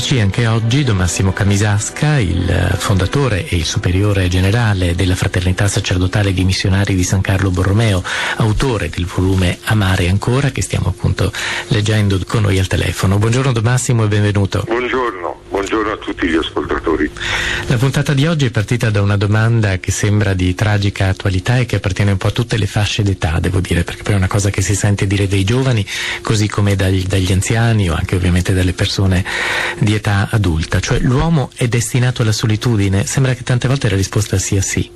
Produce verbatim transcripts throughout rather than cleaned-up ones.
ospitarci anche oggi Don Massimo Camisasca, il fondatore e il superiore generale della Fraternità Sacerdotale di Missionari di San Carlo Borromeo, autore del volume Amare ancora, che stiamo appunto leggendo con noi al telefono. Buongiorno Don Massimo e benvenuto. Buongiorno, buongiorno a tutti gli ascoltatori. La puntata di oggi è partita da una domanda che sembra di tragica attualità e che appartiene un po' a tutte le fasce d'età, devo dire, perché poi è una cosa che si sente dire dei giovani, così come dagli, dagli anziani o anche ovviamente dalle persone di età adulta. Cioè, l'uomo è destinato alla solitudine? Sembra che tante volte la risposta sia sì.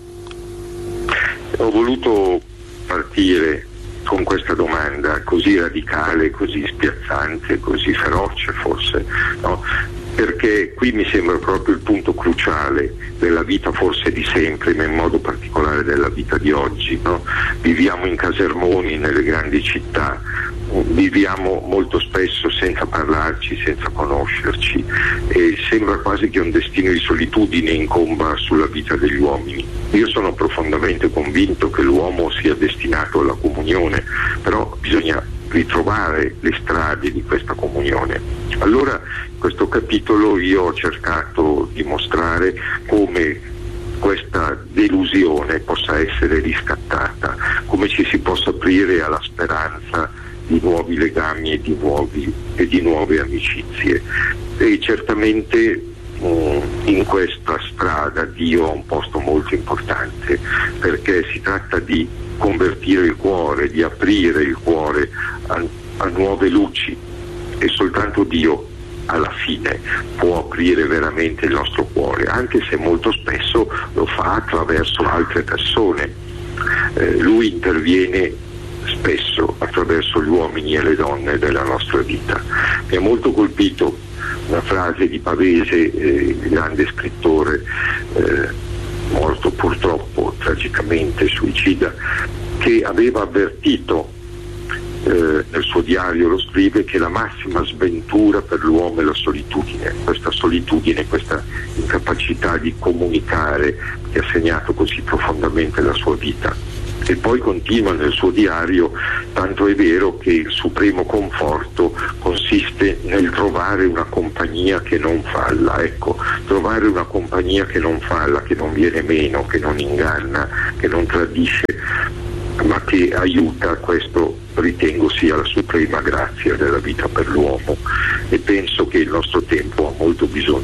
Ho voluto partire con questa domanda così radicale, così spiazzante, così feroce forse, no? Perché qui mi sembra proprio il punto cruciale della vita forse di sempre, ma in modo particolare della vita di oggi, no? Viviamo in casermoni nelle grandi città, viviamo molto spesso senza parlarci, senza conoscerci, e sembra quasi che un destino di solitudine incomba sulla vita degli uomini. Io sono profondamente convinto che l'uomo sia destinato alla comunione, però bisogna ritrovare le strade di questa comunione. Allora, in questo capitolo io ho cercato di mostrare come questa delusione possa essere riscattata, come ci si possa aprire alla speranza di nuovi legami e di, nuovi, e di nuove amicizie. E certamente mh, in questa strada Dio ha un posto molto importante, perché si tratta di convertire il cuore, di aprire il cuore a, a nuove luci, e soltanto Dio alla fine può aprire veramente il nostro cuore, anche se molto spesso lo fa attraverso altre persone. Eh, lui interviene spesso attraverso gli uomini e le donne della nostra vita. Mi ha molto colpito una frase di Pavese, eh, grande scrittore, eh, morto purtroppo tragicamente suicida, che aveva avvertito eh, nel suo diario, lo scrive, che la massima sventura per l'uomo è la solitudine, questa solitudine, questa incapacità di comunicare che ha segnato così profondamente la sua vita. E poi continua nel suo diario: tanto è vero che il supremo conforto consiste nel trovare una compagnia che non falla. Ecco, trovare una compagnia che non falla, che non viene meno, che non inganna, che non tradisce, ma che aiuta. Questo ritengo sia la suprema grazia della vita per l'uomo, e penso che il nostro tempo ha molto bisogno